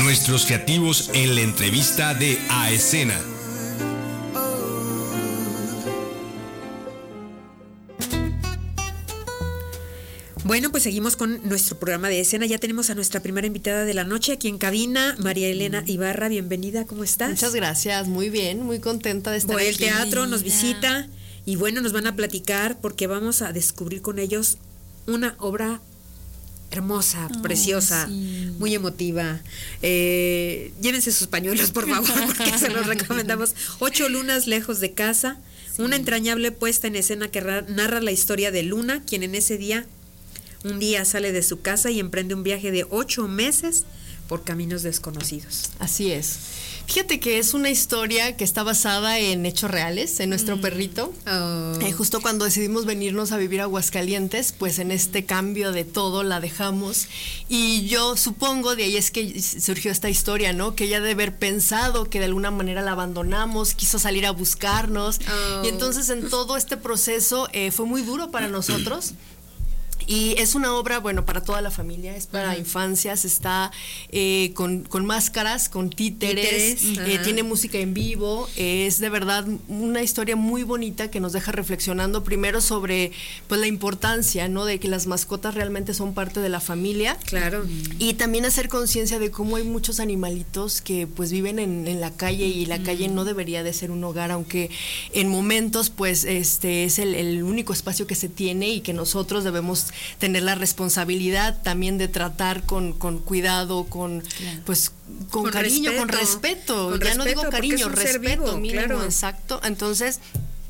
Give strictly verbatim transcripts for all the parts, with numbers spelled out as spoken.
nuestros creativos en la entrevista de A Escena. Bueno, pues seguimos con nuestro programa de Escena. Ya tenemos a nuestra primera invitada de la noche aquí en cabina, María Elena Ibarra. Bienvenida, ¿cómo estás? Muchas gracias, muy bien, muy contenta de estar Por aquí. el teatro nos visita y bueno, nos van a platicar porque vamos a descubrir con ellos una obra hermosa, oh, preciosa, sí. Muy emotiva. Eh, llévense sus pañuelos, por favor, porque se los recomendamos. Ocho lunas lejos de casa, sí. Una entrañable puesta en escena que narra la historia de Luna, quien en ese día Un día sale de su casa y emprende un viaje de ocho meses por caminos desconocidos. Así es. Fíjate que es una historia que está basada en hechos reales, en nuestro mm. perrito. Oh. Eh, justo cuando decidimos venirnos a vivir a Aguascalientes, pues en este cambio de todo la dejamos. Y yo supongo, de ahí es que surgió esta historia, ¿no? Que ella debe haber pensado que de alguna manera la abandonamos, quiso salir a buscarnos. Oh. Y entonces en todo este proceso eh, fue muy duro para nosotros. Y es una obra, bueno, para toda la familia, es para uh-huh. infancias, está eh, con, con máscaras, con títeres, títeres eh, tiene música en vivo, eh, es de verdad una historia muy bonita que nos deja reflexionando primero sobre pues la importancia, ¿no? De que las mascotas realmente son parte de la familia. Claro. Y también hacer conciencia de cómo hay muchos animalitos que pues viven en, en la calle y la uh-huh. calle no debería de ser un hogar, aunque en momentos pues este es el, el único espacio que se tiene y que nosotros debemos tener la responsabilidad también de tratar con, con cuidado, con claro. pues con, con cariño, respeto. con respeto, con ya respeto, no digo cariño, respeto vivo, mínimo, claro. exacto. Entonces,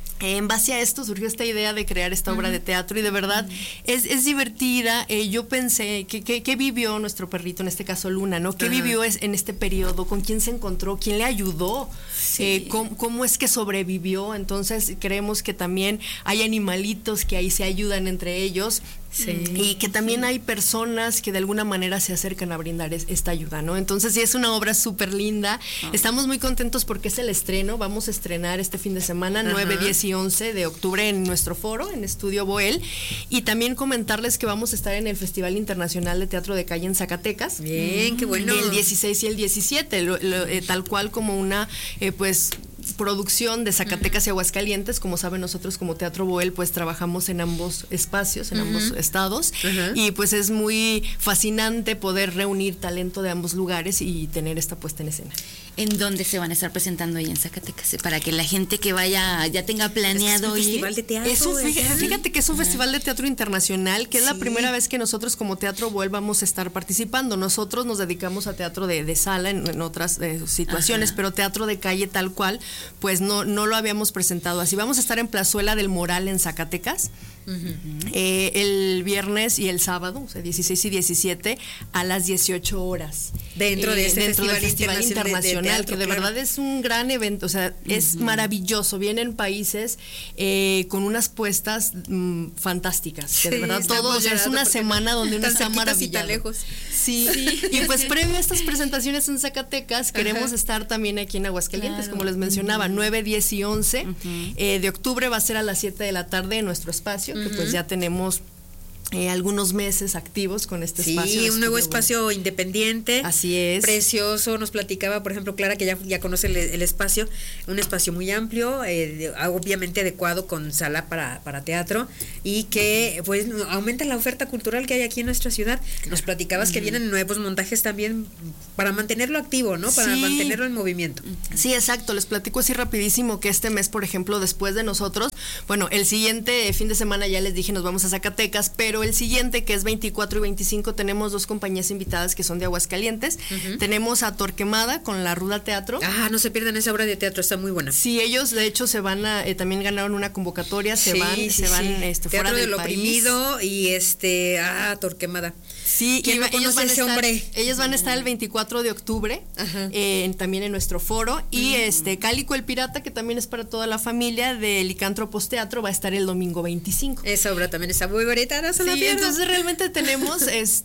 en base a esto surgió esta idea de crear esta obra uh-huh. de teatro y de verdad uh-huh. es, es divertida. Eh, yo pensé, ¿qué, qué, qué vivió nuestro perrito, en este caso Luna, ¿no? ¿Qué uh-huh. vivió es, en este periodo? ¿Con quién se encontró? ¿Quién le ayudó? Sí. Eh, ¿cómo, ¿Cómo es que sobrevivió? Entonces creemos que también hay animalitos que ahí se ayudan entre ellos. Sí. Y que también hay personas que de alguna manera se acercan a brindar es, esta ayuda, ¿no? Entonces sí es una obra súper linda. Oh. Estamos muy contentos porque es el estreno. Vamos a estrenar este fin de semana, uh-huh. nueve, diez y once de octubre en nuestro foro, en Estudio Boel. Y también comentarles que vamos a estar en el Festival Internacional de Teatro de Calle en Zacatecas. Bien, mm. qué bueno. El dieciséis y el diecisiete, lo, lo, eh, tal cual como una, eh, pues... producción de Zacatecas uh-huh. y Aguascalientes. Como saben, nosotros como Teatro Boel pues trabajamos en ambos espacios, en uh-huh. ambos estados uh-huh. y pues es muy fascinante poder reunir talento de ambos lugares y tener esta puesta en escena. ¿En dónde se van a estar presentando ahí en Zacatecas? Para que la gente que vaya ya tenga planeado ir. Es un festival de teatro. Es un, fíjate, fíjate que es un uh-huh. festival de teatro internacional, que sí. es la primera vez que nosotros como Teatro Boel vamos a estar participando. Nosotros nos dedicamos a teatro de, de sala en, en otras eh, situaciones, uh-huh. pero teatro de calle tal cual, pues no, no lo habíamos presentado así. Vamos a estar en Plazuela del Moral en Zacatecas. Uh-huh. Eh, el viernes y el sábado, o sea, dieciséis y diecisiete a las dieciocho horas. Dentro de ese eh, dentro festival, del festival internacional, de, de teatro, que de claro. verdad es un gran evento, o sea, uh-huh. es maravilloso. Vienen países eh, con unas puestas mm, fantásticas, que sí, de verdad todo, o sea, es una semana donde uno está maravillado. Y lejos. Sí. sí, y pues previo a estas presentaciones en Zacatecas, queremos uh-huh. estar también aquí en Aguascalientes, claro. como les mencionaba, uh-huh. nueve, diez y once uh-huh. eh, de octubre va a ser a las siete de la tarde en nuestro espacio, que pues ya tenemos eh, algunos meses activos con este sí, espacio. Sí, un nuevo espacio bueno. independiente. Así es. Precioso. Nos platicaba, por ejemplo, Clara, que ya, ya conoce el, el espacio, un espacio muy amplio, eh, obviamente adecuado con sala para, para teatro y que pues aumenta la oferta cultural que hay aquí en nuestra ciudad. Nos platicabas uh-huh. que vienen nuevos montajes también para mantenerlo activo, ¿no? Para sí. mantenerlo en movimiento. Sí, exacto. Les platico así rapidísimo que este mes, por ejemplo, después de nosotros, bueno, el siguiente fin de semana ya les dije nos vamos a Zacatecas, pero el siguiente, que es veinticuatro y veinticinco, tenemos dos compañías invitadas que son de Aguascalientes. Uh-huh. Tenemos a Torquemada con la Ruda Teatro. Ah, no se pierdan esa obra de teatro, está muy buena. Sí, ellos de hecho se van a, eh, también ganaron una convocatoria, se sí, van, sí, se van sí. este, teatro fuera del del país. Oprimido y este, ah, Torquemada. Sí, ¿quién y no ellos van a ese estar, hombre? Ellos van a estar el veinticuatro de octubre, eh, también en nuestro foro, y uh-huh. este Cálico el Pirata, que también es para toda la familia, de Licántropos Teatro, va a estar el domingo veinticinco. Esa obra también está muy bonita, no se la sí, pierdan. Entonces realmente tenemos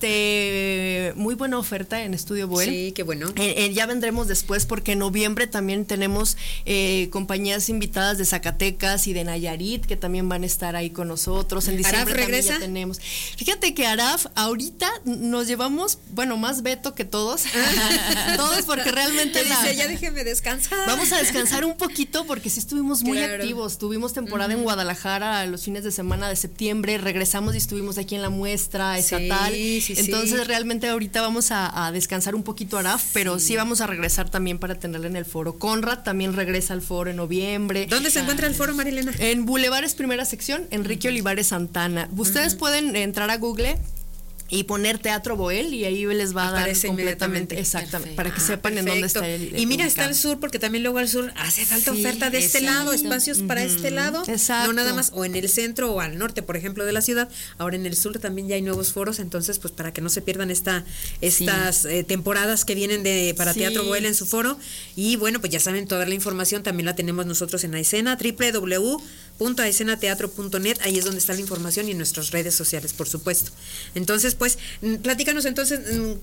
este muy buena oferta en Estudio Boel. Sí, qué bueno. Eh, eh, ya vendremos después porque en noviembre también tenemos eh, compañías invitadas de Zacatecas y de Nayarit que también van a estar ahí con nosotros. En diciembre ¿Araf regresa? También ya tenemos. Fíjate que Araf ahorita nos llevamos, bueno, más Beto que todos. Todos, porque realmente dice, la, ya déjeme descansar. Vamos a descansar un poquito porque sí estuvimos muy claro. activos. Tuvimos temporada uh-huh. en Guadalajara los fines de semana de septiembre, regresamos y estuvimos aquí en la muestra estatal. Sí, sí, Entonces sí. realmente ahorita vamos a, a descansar un poquito Araf, pero sí. sí vamos a regresar también para tenerla en el foro. Conrad también regresa al foro en noviembre. ¿Dónde se encuentra el foro, Marilena? En Bulevares Primera Sección, Enrique uh-huh. Olivares Santana. Ustedes uh-huh. pueden entrar a Google y poner Teatro Boel y ahí les va a dar completamente, exactamente, para que ah, sepan perfecto. En dónde está el, el y mira, ubicado. Está al sur, porque también luego al sur hace falta sí, oferta de este exacto. lado, espacios uh-huh. para este lado, exacto. no nada más, o en el centro o al norte, por ejemplo, de la ciudad. Ahora en el sur también ya hay nuevos foros, entonces pues para que no se pierdan esta estas sí. eh, temporadas que vienen de para sí. Teatro Boel en su foro. Y bueno, pues ya saben, toda la información también la tenemos nosotros en Aesena, doble u doble u doble u punto aesena teatro punto net, ahí es donde está la información y en nuestras redes sociales, por supuesto. Entonces, pues, platícanos entonces,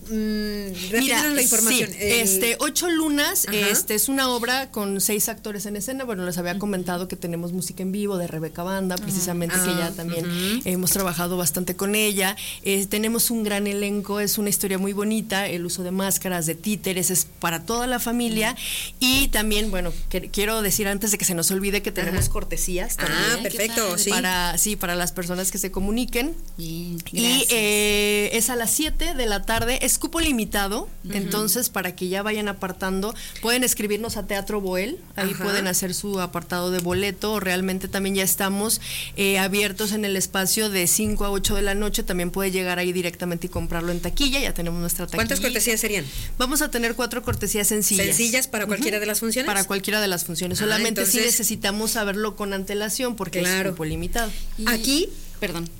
mmm, Mira, la información. Sí, el... este, Ocho Lunas, Ajá. este es una obra con seis actores en escena. Bueno, les había comentado que tenemos música en vivo de Rebeca Banda, precisamente, ah, que ya también uh-huh. hemos trabajado bastante con ella. Eh, tenemos un gran elenco, es una historia muy bonita, el uso de máscaras, de títeres, es para toda la familia. Uh-huh. Y también, bueno, que, quiero decir antes de que se nos olvide que tenemos uh-huh. cortesías. También, ah, perfecto, sí. Para, sí, para las personas que se comuniquen. Bien, y eh, es a las siete de la tarde, es cupo limitado, uh-huh. entonces para que ya vayan apartando, pueden escribirnos a Teatro Boel, ahí Ajá. pueden hacer su apartado de boleto, realmente también ya estamos eh, abiertos en el espacio de cinco a ocho de la noche, también puede llegar ahí directamente y comprarlo en taquilla, ya tenemos nuestra taquilla. ¿Cuántas cortesías serían? Vamos a tener cuatro cortesías sencillas. ¿Sencillas para cualquiera uh-huh. de las funciones? Para cualquiera de las funciones, ah, solamente entonces... sí necesitamos saberlo con antelación porque claro. es cupo limitado. Y... Aquí Perdón.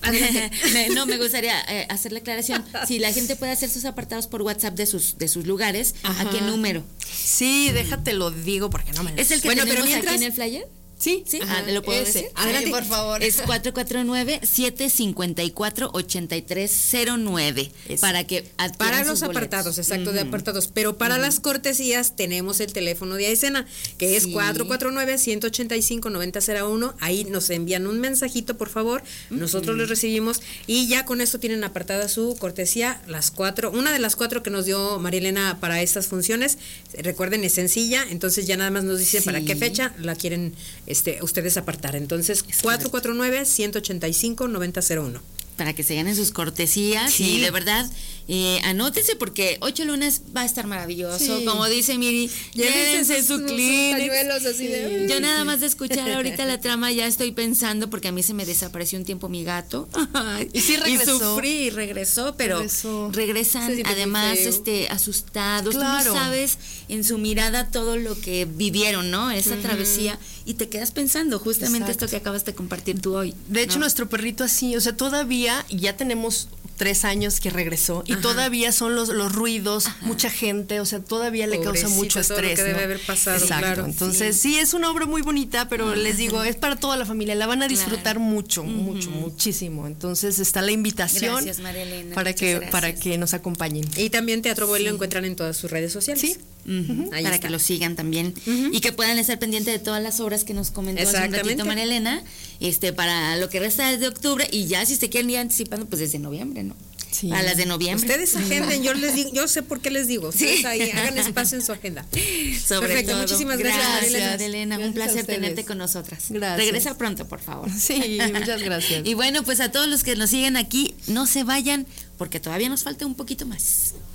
No, me gustaría eh, hacer la aclaración. Si la gente puede hacer sus apartados por WhatsApp de sus de sus lugares, Ajá. ¿a qué número? Sí, déjate lo digo porque no me lo ¿Es el que bueno, tenemos pero mientras... aquí en el flyer? Sí, sí, ah, ¿lo puedo ese. decir? Adelante, sí, por favor. Es cuatro cuatro nueve, siete cinco cuatro, ocho tres cero nueve para que para los apartados, exacto, uh-huh. de apartados, pero para uh-huh. las cortesías tenemos el teléfono de Aesena, que es sí. cuatro cuatro nueve, uno ocho cinco, nueve cero cero uno, ahí nos envían un mensajito, por favor, uh-huh. nosotros los recibimos y ya con esto tienen apartada su cortesía, las cuatro, una de las cuatro que nos dio Marilena para estas funciones, recuerden, es sencilla, entonces ya nada más nos dice sí. para qué fecha la quieren Este, ustedes apartar. Entonces, cuatro cuatro nueve, uno ocho cinco, nueve cero cero uno. Para que se ganen sus cortesías sí. y de verdad eh, anótense porque Ocho Lunas va a estar maravilloso. Sí. Como dice Miri, llévense su Kleenex. Así de... Yo nada más de escuchar ahorita la trama ya estoy pensando porque a mí se me desapareció un tiempo mi gato. Y sí regresó. Y sufrí y regresó, pero regresó. regresan sí, además este asustados. Claro. Tú no sabes en su mirada todo lo que vivieron, ¿no? Esa uh-huh. travesía y te quedas pensando justamente Exacto. esto que acabas de compartir tú hoy. De hecho, ¿no? Nuestro perrito así, o sea, todavía ya tenemos tres años que regresó y Ajá. todavía son los, los ruidos, Ajá. mucha gente, o sea, todavía le Pobrecita, causa mucho estrés. Todo lo que debe ¿no? haber pasado, Exacto. claro. Entonces, sí. sí, es una obra muy bonita, pero Ajá. les digo, es para toda la familia, la van a disfrutar claro. mucho, uh-huh. mucho, muchísimo. Entonces, está la invitación gracias, María Elena, para que gracias. para que nos acompañen. Y también Teatro Boel sí. lo encuentran en todas sus redes sociales. Sí. Uh-huh. Para está. que lo sigan también uh-huh. y que puedan estar pendientes de todas las obras que nos comentó hace un ratito María Elena, este, para lo que resta de octubre y ya si se quieren ir anticipando pues desde noviembre, ¿no? Sí. A las de noviembre. Ustedes agenden, yo les digo, yo sé por qué les digo. Ustedes sí. ahí hagan espacio en su agenda. Sobre Perfecto, todo. muchísimas gracias, gracias María Elena. Elena. Un placer tenerte con nosotras. Gracias. Regresa pronto, por favor. Sí, muchas gracias. Y bueno, pues a todos los que nos siguen aquí, no se vayan, porque todavía nos falta un poquito más.